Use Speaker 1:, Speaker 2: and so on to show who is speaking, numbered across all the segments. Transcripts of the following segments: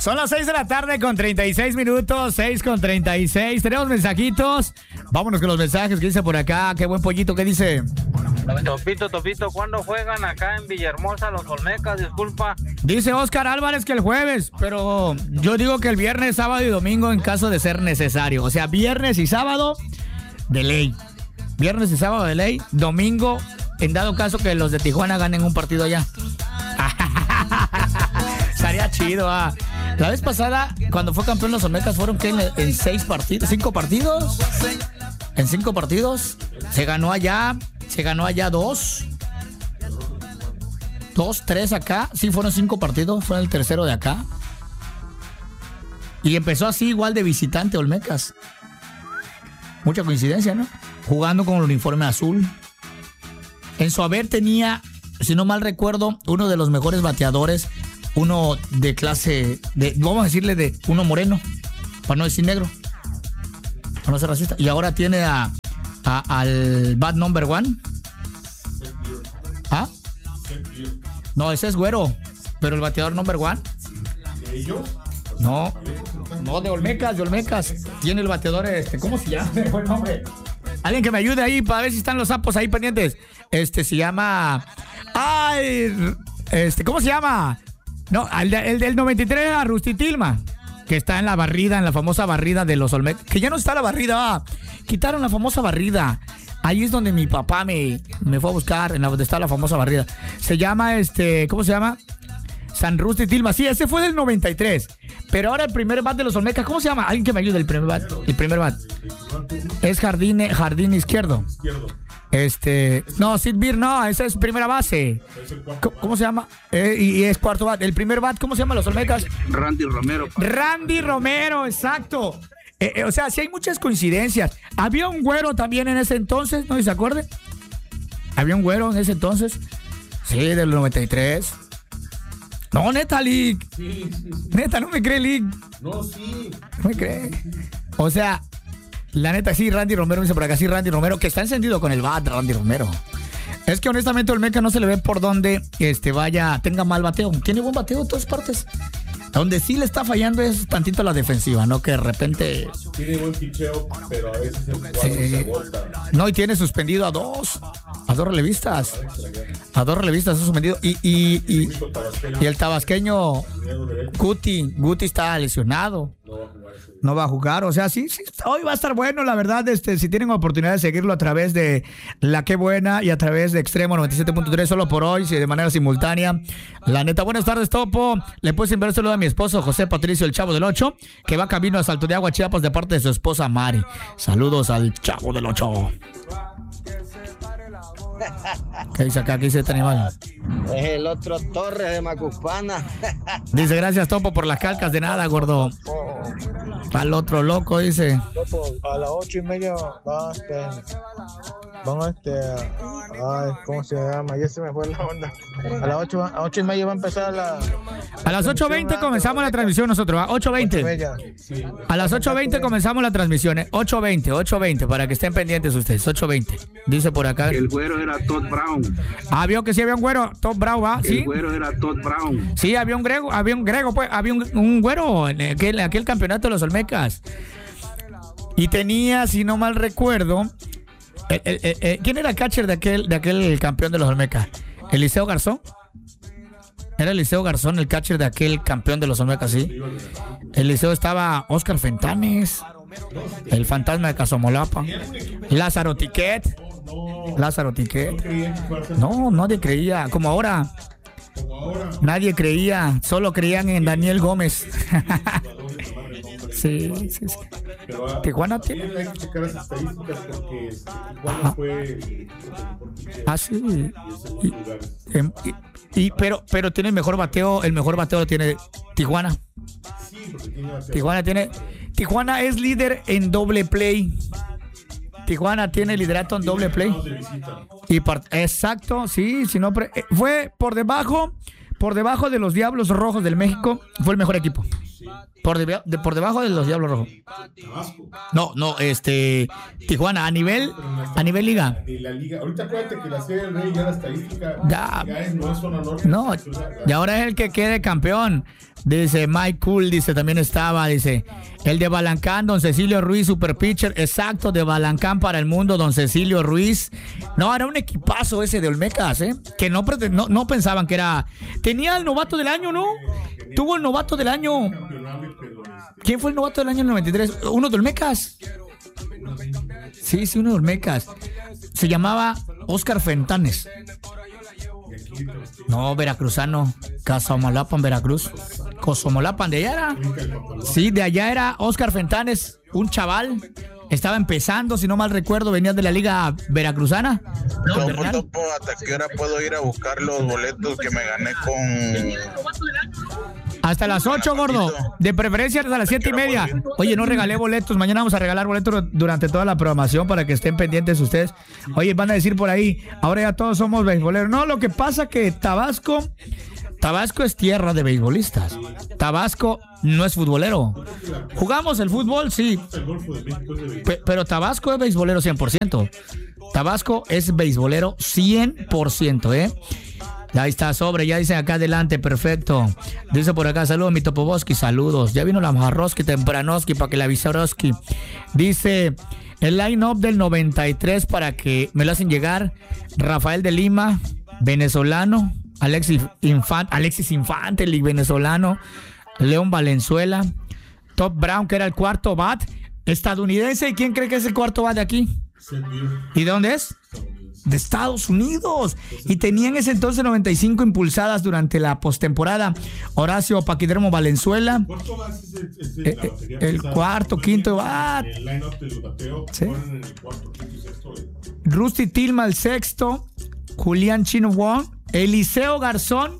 Speaker 1: Son las 6 de la tarde con 36 minutos, 6 con 36. Tenemos mensajitos. Vámonos con los mensajes que dice por acá. Qué buen pollito, ¿qué dice?
Speaker 2: Topito, ¿cuándo juegan acá en Villahermosa los Olmecas? Disculpa.
Speaker 1: Dice Oscar Álvarez que el jueves, pero yo digo que el viernes, sábado y domingo en caso de ser necesario. O sea, viernes y sábado de ley. Viernes y sábado de ley. Domingo, en dado caso que los de Tijuana ganen un partido allá. Estaría chido, ah. La vez pasada, cuando fue campeón los Olmecas, fueron ¿qué? En 6 partidos, 5 partidos. En 5 partidos. Se ganó allá 2, 3 acá. Sí, fueron 5 partidos. Fue el tercero de acá. Y empezó así, igual de visitante Olmecas. Mucha coincidencia, ¿no? Jugando con el uniforme azul. En su haber tenía, si no mal recuerdo, uno de los mejores bateadores. Uno de clase, vamos a decirle de uno moreno, para no decir negro, para no ser racista. Y ahora tiene al bat number 1. ¿Ah? No, ese es güero, pero el bateador number 1. No, de Olmecas. Tiene el bateador, ¿cómo se llama? Buen nombre. Alguien que me ayude ahí para ver si están los sapos ahí pendientes. Se llama, ¿cómo se llama? No, el del 93 era Rusty Tillman, que está en la barrida, en la famosa barrida de los Olmecas. Que ya no está la barrida, quitaron la famosa barrida. Ahí es donde mi papá me fue a buscar, en donde está la famosa barrida. Se llama, ¿cómo se llama? San Rusty Tillman. Sí, ese fue del 93. Pero ahora el primer bat de los Olmecas, ¿cómo se llama? Alguien que me ayude, el primer bat. Es jardín izquierdo. No, Sid Beer, no, esa es primera base. ¿Cómo se llama? Y es cuarto bat. El primer bat, ¿cómo se llama los Olmecas? Randy Romero, exacto. O sea, sí hay muchas coincidencias. Había un güero también en ese entonces, ¿no se acuerdan? Había un güero en ese entonces. Sí, del 93. No, neta, Lick. Sí. Neta, no me cree, Lick.
Speaker 3: No, sí.
Speaker 1: No me cree. O sea, la neta, sí, Randy Romero dice por acá, sí, Randy Romero, que está encendido con el bat, Randy Romero. Es que honestamente Olmeca no se le ve por donde tenga mal bateo. Tiene buen bateo en todas partes. Donde sí le está fallando es tantito la defensiva, ¿no? Que de repente...
Speaker 3: Tiene buen picheo, pero a veces el cuadro se agota.
Speaker 1: No, y tiene suspendido a dos relevistas. A dos relevistas ha suspendido. Y el tabasqueño Guti está lesionado. No va a jugar, o sea, sí, hoy va a estar bueno, la verdad, si tienen oportunidad de seguirlo a través de La Qué Buena y a través de Extremo 97.3, solo por hoy, de manera simultánea. La neta, buenas tardes, Topo. Le puedes enviar un saludo a mi esposo, José Patricio, el Chavo del 8, que va camino a Salto de Agua, Chiapas, de parte de su esposa, Mari. Saludos al Chavo del 8. ¿Qué dice acá? ¿Qué dice este animal?
Speaker 4: Es el otro Torres de Macuspana.
Speaker 1: Dice, gracias, Topo, por las calcas. De nada, gordo. Al otro loco, dice.
Speaker 5: Topo, a las 8:30 ¿cómo se llama? Ya se me fue la onda. A las 8:30 va a empezar la...
Speaker 1: A las 8:20 comenzamos la transmisión nosotros, ¿va? 8:20. A las 8:20 comenzamos la transmisión, 8:20, para que estén pendientes ustedes, 8:20. Dice por acá.
Speaker 6: El güero era Todd Brown.
Speaker 1: Ah, vio que sí había un güero, Todd Brown, ¿va? ¿Sí?
Speaker 6: El güero era Todd Brown.
Speaker 1: Sí, había un griego, pues, había un güero en aquel campeonato de los Olmecas. Y tenía, si no mal recuerdo, ¿quién era el catcher de aquel campeón de los Olmecas? ¿Eliseo Garzón? Era Eliseo Garzón el catcher de aquel campeón de los Olmecas, sí. Eliseo estaba Oscar Fentanes, el fantasma de Casomolapa, Lázaro Tiquet. No, nadie creía, como ahora. Nadie creía, solo creían en Daniel Gómez. Sí. Tijuana tiene
Speaker 3: que checar las estadísticas porque Tijuana fue
Speaker 1: sí. Pero tiene el mejor bateo lo tiene Tijuana.
Speaker 3: Sí, porque
Speaker 1: Tijuana es líder en doble play. Tijuana tiene liderato en doble play. Exacto, sí, si no fue por debajo de los Diablos Rojos del México, fue el mejor equipo. Por debajo de los Diablos Rojos. No, Tijuana, a nivel liga.
Speaker 3: Ni la liga. Ahorita acuérdate que la Serie del Rey ya la estadística no es zona norte.
Speaker 1: No, y ahora es el que quede campeón. Dice Mike Cool, dice, también estaba, dice, el de Balancán, don Cecilio Ruiz, super pitcher, exacto, de Balancán para el mundo, don Cecilio Ruiz. No, era un equipazo ese de Olmecas, que no pensaban que era... Tenía el novato del año, ¿no? Tuvo el novato del año. ¿Quién fue el novato del año en el 93? ¿Uno de Olmecas? Sí, uno de Olmecas. Se llamaba Oscar Fentanes. No, veracruzano. Casomolapan, Veracruz. Cosomolapan, de allá era. Sí, de allá era Oscar Fentanes, un chaval. Estaba empezando, si no mal recuerdo, venía de la liga veracruzana.
Speaker 7: ¿Hasta qué hora puedo ir a buscar los boletos que me gané con...
Speaker 1: Hasta las 8, gordo. De preferencia hasta las 7:30. Oye, no regalé boletos. Mañana vamos a regalar boletos durante toda la programación para que estén pendientes ustedes. Oye, van a decir por ahí, ahora ya todos somos beisboleros. No, lo que pasa que Tabasco es tierra de beisbolistas. Tabasco no es futbolero. Jugamos el fútbol, sí. Pero Tabasco es beisbolero 100%. Tabasco es beisbolero 100%, Ahí está, sobre, ya dicen acá adelante, perfecto. Dice por acá, saludos, mi Topoboski, saludos. Ya vino la Majarroski, Tempranoski, para que la Visoroski. Dice, el line-up del 93 para que me lo hacen llegar. Rafael de Lima, venezolano. Alexis Infante, venezolano. León Valenzuela. Top Brown, que era el cuarto bat. Estadounidense. ¿Y quién cree que es el cuarto bat de aquí? ¿Y de dónde es? De Estados Unidos. Y tenían ese entonces 95 impulsadas durante la postemporada. Horacio Paquidermo Valenzuela. El cuarto, quinto bat.
Speaker 3: El line-up del bateo.
Speaker 1: ¿Sí?
Speaker 3: En el cuarto, quinto y sexto.
Speaker 1: Rusty Tilma, el sexto. Julián Chino Wong. Eliseo Garzón,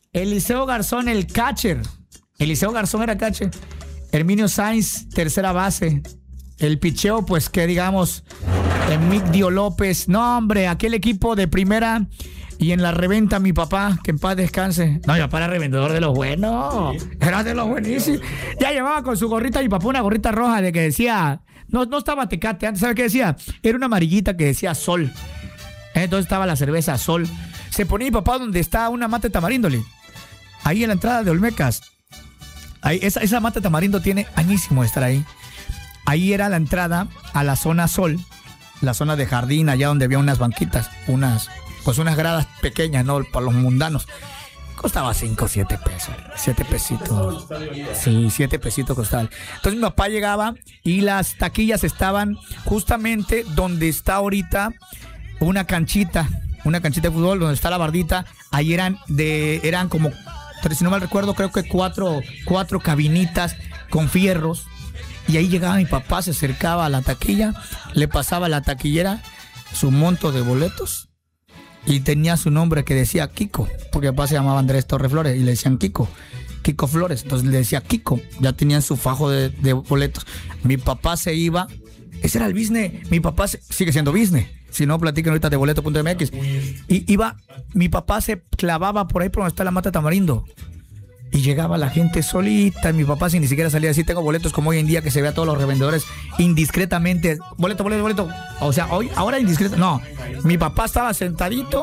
Speaker 1: el catcher. Eliseo Garzón era catcher. Herminio Sainz, tercera base. El picheo, pues que digamos, Emigdio López. No, hombre, aquel equipo de primera. Y en la reventa, mi papá, que en paz descanse. No, mi papá era revendedor de los buenos. Era de los buenísimos. Ya llevaba con su gorrita, mi papá, una gorrita roja de que decía... No estaba Tecate, antes, ¿sabe qué decía? Era una amarillita que decía Sol. Entonces estaba la cerveza Sol. Se ponía mi papá donde está una mata de tamaríndole. Ahí en la entrada de Olmecas. Ahí, esa mata de tamarindo tiene añísimo de estar ahí. Ahí era la entrada a la zona Sol, la zona de jardín, allá donde había unas banquitas, unas gradas pequeñas, ¿no? Para los mundanos. Costaba 5 o 7 pesos. 7 pesitos. Sí, 7 pesitos costaba. Entonces mi papá llegaba y las taquillas estaban justamente donde está ahorita una canchita de fútbol, donde está la bardita. Ahí eran como, si no mal recuerdo, creo que cuatro cabinitas con fierros. Y ahí llegaba mi papá, se acercaba a la taquilla, le pasaba a la taquillera su monto de boletos y tenía su nombre que decía Kiko, porque mi papá se llamaba Andrés Torres Flores y le decían Kiko Flores, entonces le decía Kiko, ya tenían su fajo de boletos. Mi papá se iba, ese era el business, mi papá sigue siendo business, si no platiquen ahorita de boleto.mx, y mi papá se clavaba por ahí por donde está la mata de tamarindo. Y llegaba la gente solita, mi papá sin ni siquiera salía a decir tengo boletos, como hoy en día que se ve a todos los revendedores indiscretamente, boleto, o sea, ahora indiscreto, no, mi papá estaba sentadito,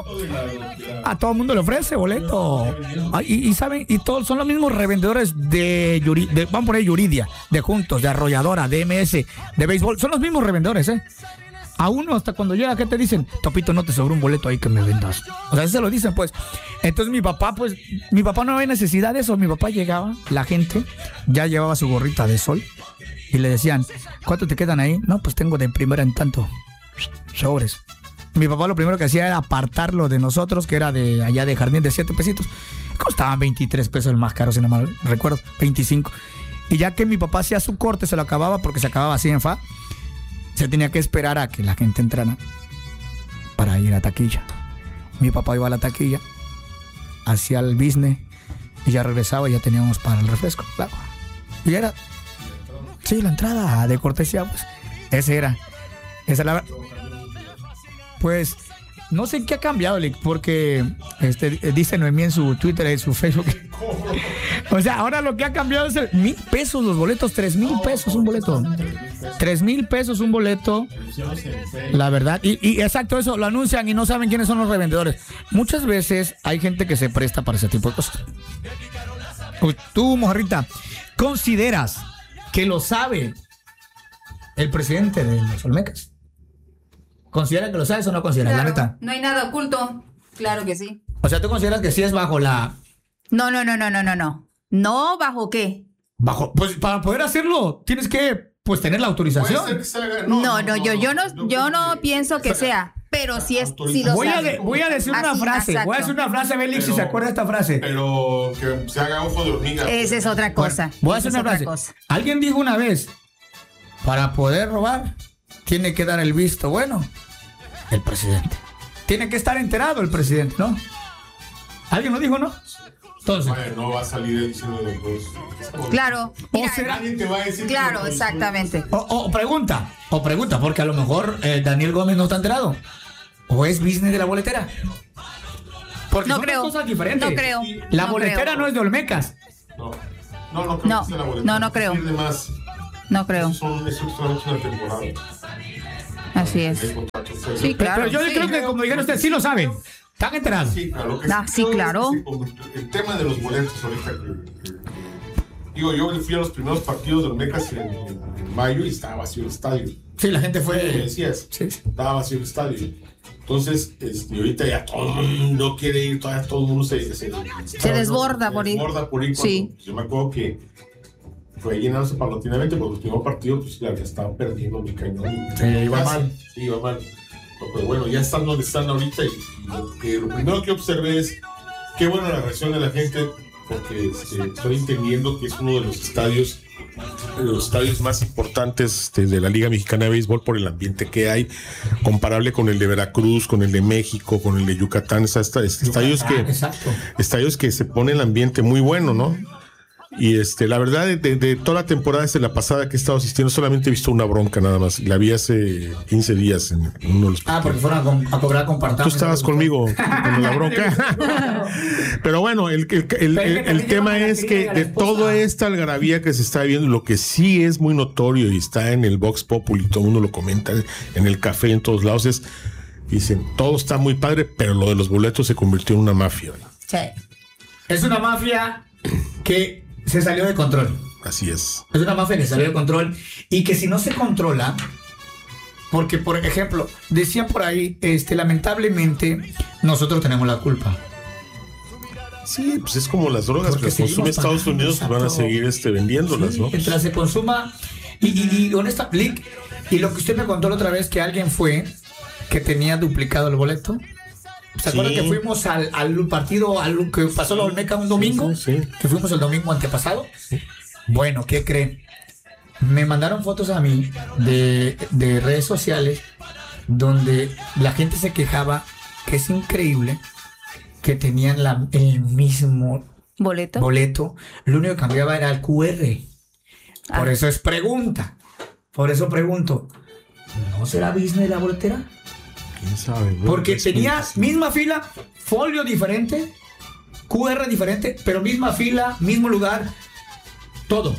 Speaker 1: a todo el mundo le ofrece boleto, y saben, y todos son los mismos revendedores de van por ahí Yuridia, de Juntos, de Arrolladora, de MS, de béisbol, son los mismos revendedores, a uno hasta cuando llega, ¿qué te dicen? Topito, no te sobra un boleto ahí que me vendas. O sea, se lo dicen, pues. Entonces mi papá no había necesidad de eso. Mi papá llegaba, la gente ya llevaba su gorrita de sol y le decían, ¿cuánto te quedan ahí? No, pues tengo de primera en tanto. Sobres. Mi papá lo primero que hacía era apartarlo de nosotros, que era de allá de jardín, de 7 pesitos. Costaban 23 pesos el más caro, si no mal recuerdo, 25. Y ya que mi papá hacía su corte, se lo acababa porque se acababa así en fa. Se tenía que esperar a que la gente entrara para ir a taquilla. Mi papá iba a la taquilla, hacía el business y ya regresaba y ya teníamos para el refresco. Claro. Y era, sí, la entrada de cortesía, pues. Esa era la. Pues no sé qué ha cambiado, porque dice Noemí en su Twitter y en su Facebook. O sea, ahora lo que ha cambiado es el 1,000 pesos los boletos, 3,000 pesos un boleto. 3,000 pesos un boleto. La verdad. Y exacto, eso lo anuncian y no saben quiénes son los revendedores. Muchas veces hay gente que se presta para ese tipo de cosas. Tú, mojarrita, ¿consideras que lo sabe el presidente de los Olmecas? ¿Considera que lo sabes o no consideras?
Speaker 8: Claro,
Speaker 1: La neta.
Speaker 8: no hay nada oculto. Claro que sí.
Speaker 1: O sea, ¿tú consideras que sí es bajo la...
Speaker 8: No. ¿No bajo qué?
Speaker 1: Bajo... Pues para poder hacerlo tienes que, pues, tener la autorización.
Speaker 8: Yo no pienso que sea. Pero si es... Si lo
Speaker 1: voy a decir una
Speaker 8: así,
Speaker 1: frase.
Speaker 8: exacto.
Speaker 1: Voy a decir una frase, Bélix, si se acuerda de esta frase.
Speaker 3: Pero que se haga ojo de hormiga.
Speaker 8: Esa es otra cosa.
Speaker 1: Bueno, voy a hacer una frase. Alguien dijo una vez, para poder robar, tiene que dar el visto bueno el presidente. Tiene que estar enterado el presidente, ¿no? ¿Alguien lo dijo, no? Entonces,
Speaker 3: no va a salir diciendo los dos.
Speaker 8: Claro. Mira,
Speaker 1: o será
Speaker 3: alguien te va a decir.
Speaker 8: Claro, exactamente.
Speaker 1: O pregunta, porque a lo mejor Daniel Gómez no está enterado. O es business de la boletera. Porque
Speaker 8: no
Speaker 1: son
Speaker 8: creo.
Speaker 1: dos cosas diferentes.
Speaker 8: No creo.
Speaker 1: La
Speaker 8: no
Speaker 1: boletera
Speaker 8: creo.
Speaker 1: no es de Olmecas.
Speaker 3: No creo que sea la boletera.
Speaker 8: No creo.
Speaker 3: Más.
Speaker 8: No creo.
Speaker 3: Eso es solamente una temporada.
Speaker 8: Así es. Sí, claro.
Speaker 1: Pero yo creo que, como dijeron ustedes, sí lo saben. ¿Están enterados?
Speaker 3: Sí, claro.
Speaker 8: Sí, claro.
Speaker 3: El tema de los boletos ahorita. Digo, yo fui a los primeros partidos de Olmecas en mayo y estaba vacío el estadio.
Speaker 1: Sí, la gente fue...
Speaker 3: Me decías,
Speaker 1: sí.
Speaker 3: Estaba vacío el estadio. Entonces, ahorita ya todo el mundo quiere ir, todo el mundo se
Speaker 8: desborda por ir.
Speaker 3: Sí. Yo me acuerdo que fue llenándose paulatinamente porque el primer partido, pues ya estaban perdiendo mi cañón.
Speaker 1: Sí, iba mal.
Speaker 3: Sí, iba mal. Pero bueno, ya están donde están ahorita y lo primero que observé es qué buena la reacción de la gente, porque estoy entendiendo que es uno de los estadios más importantes de la Liga Mexicana de Béisbol por el ambiente que hay, comparable con el de Veracruz, con el de México, con el de Yucatán. Estadios que se pone el ambiente muy bueno, ¿no? Y la verdad, de toda la temporada desde la pasada que he estado asistiendo, solamente he visto una bronca nada más. La vi hace 15 días en uno de los partidos.
Speaker 1: Porque fueron a cobrar compartamos.
Speaker 3: Tú estabas conmigo en la bronca. Pero bueno, el tema es que de toda esta algarabía que se está viendo, lo que sí es muy notorio y está en el Vox Populi, todo el mundo lo comenta en el café, en todos lados, dicen, todo está muy padre, pero lo de los boletos se convirtió en una mafia.
Speaker 1: Sí. Es una mafia que se salió de control.
Speaker 3: Así es.
Speaker 1: Es una mafia que salió de control y que si no se controla, porque por ejemplo, decían por ahí, lamentablemente, nosotros tenemos la culpa.
Speaker 3: Sí, pues es como las drogas que consume Estados Unidos, pues van a seguir vendiéndolas, sí, ¿no?
Speaker 1: Mientras se consuma, y honestamente, y lo que usted me contó la otra vez, que alguien fue que tenía duplicado el boleto. ¿Se acuerdan que fuimos al partido que pasó la Olmeca un domingo?
Speaker 3: Sí.
Speaker 1: Que fuimos el domingo antepasado. Sí. Bueno, ¿qué creen? Me mandaron fotos a mí de redes sociales donde la gente se quejaba que es increíble que tenían el mismo boleto. Lo único que cambiaba era el QR. Por eso es pregunta. Por eso pregunto, ¿no será business la boletera?
Speaker 3: ¿Quién sabe? Bueno,
Speaker 1: porque tenía misma fila, folio diferente, QR diferente, pero misma fila, mismo lugar, todo.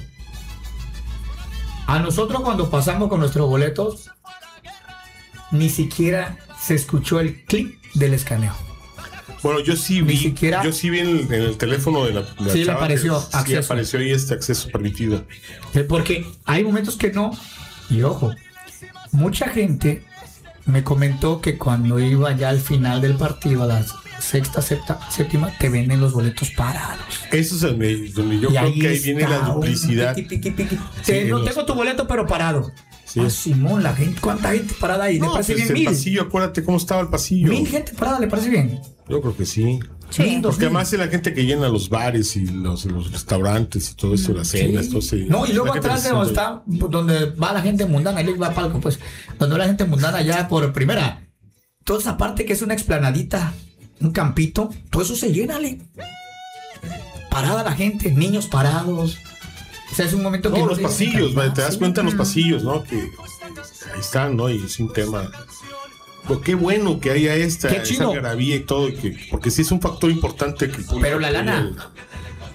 Speaker 1: A nosotros cuando pasamos con nuestros boletos, ni siquiera se escuchó el clic del escaneo.
Speaker 3: Bueno, yo sí vi en el teléfono de la
Speaker 1: sí, le apareció acceso.
Speaker 3: Sí, apareció ahí acceso permitido.
Speaker 1: Porque hay momentos que no, y ojo, mucha gente me comentó que cuando iba ya al final del partido, a la sexta, séptima, te venden los boletos parados.
Speaker 3: Eso es donde yo creo que ahí viene la duplicidad.
Speaker 1: Tengo tu boleto, pero parado.
Speaker 3: Sí.
Speaker 1: Simón, la gente, ¿cuánta gente parada ahí?
Speaker 3: No,
Speaker 1: ¿le parece bien?
Speaker 3: El pasillo, acuérdate cómo estaba el pasillo.
Speaker 1: 1,000 gente parada, ¿le parece bien?
Speaker 3: Yo creo que sí.
Speaker 8: Sí.
Speaker 3: Porque además es la gente que llena los bares y los restaurantes y todo eso, las cenas, todo eso.
Speaker 1: No, y luego atrás de donde va la gente mundana, ahí va palco, pues, donde va la gente mundana ya por primera. Toda esa parte que es una explanadita, un campito, todo eso se llena, parada la gente, niños parados. O sea, es un momento que...
Speaker 3: No, los pasillos, te das cuenta en los pasillos, ¿no? Que ahí están, ¿no? Y es un tema... Pues qué bueno que haya esa algarabía y todo, porque sí es un factor importante. Que
Speaker 1: pero la lana...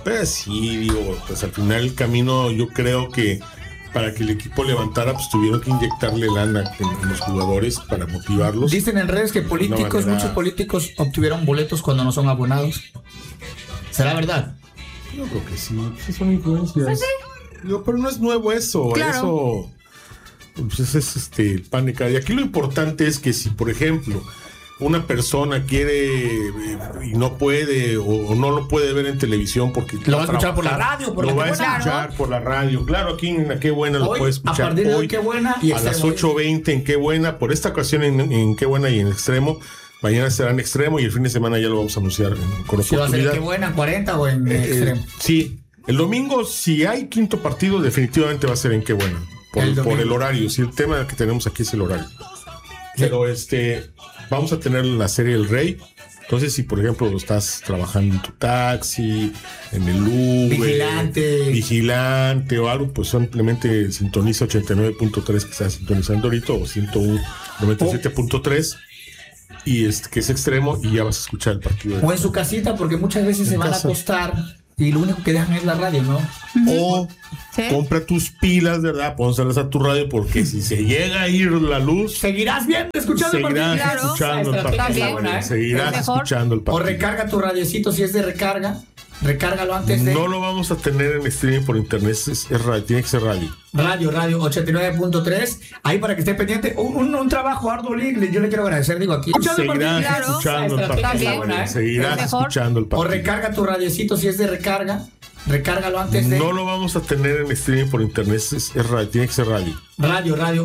Speaker 3: Pues sí, digo, pues al final el camino yo creo que para que el equipo levantara, pues tuvieron que inyectarle lana en los jugadores para motivarlos.
Speaker 1: Dicen en redes que muchos políticos obtuvieron boletos cuando no son abonados. ¿Será verdad?
Speaker 3: Yo creo que sí, son influencias.
Speaker 8: Pues sí.
Speaker 3: Digo, pero no es nuevo eso,
Speaker 8: Claro.
Speaker 3: eso pues es el pan de cada día. Aquí lo importante es que si, por ejemplo, una persona quiere y no puede o no lo puede ver en televisión porque
Speaker 1: Lo va a escuchar por la radio,
Speaker 3: lo va a escuchar por la radio. Claro, aquí en Qué Buena lo
Speaker 1: Hoy,
Speaker 3: puede
Speaker 1: a
Speaker 3: escuchar
Speaker 1: partir de
Speaker 3: hoy
Speaker 1: Qué Buena y
Speaker 3: a las
Speaker 1: Extremo.
Speaker 3: 8:20 en Qué Buena. Por esta ocasión en Qué Buena y en Extremo. Mañana será en Extremo y el fin de semana ya lo vamos a anunciar con
Speaker 1: Si va a ser en
Speaker 3: oportunidad.
Speaker 1: Qué Buena, 40 o en Extremo.
Speaker 3: Sí, el domingo, si hay quinto partido, definitivamente va a ser en Qué Buena. Por el horario. Sí, el tema que tenemos aquí es el horario. Pero vamos a tener la serie El Rey. Entonces, si por ejemplo estás trabajando en tu taxi, en el Uber, vigilante o algo, pues simplemente sintoniza 89.3 que estás sintonizando ahorita o 101.97.3 y que es Extremo y ya vas a escuchar el partido.
Speaker 1: O en su casita, porque muchas veces se van a acostar y lo único que dejan es la radio, ¿no?
Speaker 3: O compra tus pilas, ¿verdad? Pónselas a tu radio porque si se llega a ir la luz,
Speaker 1: seguirás viendo, escuchando el partido.
Speaker 3: Escuchando el partido. Seguirás escuchando el partido.
Speaker 1: O recarga tu radiocito si es de recarga. Recárgalo antes de.
Speaker 3: No lo vamos a tener en streaming por internet, es radio, tiene que ser radio.
Speaker 1: Radio 89.3. Ahí para que esté pendiente. Un trabajo arduo, yo le quiero agradecer, digo aquí.
Speaker 3: Seguirás escuchando el partido. Seguirás escuchando el partido.
Speaker 1: O recarga tu radiocito si es de recarga. Recárgalo antes de.
Speaker 3: No lo vamos a tener en streaming por internet, es radio, tiene que ser radio.
Speaker 1: Radio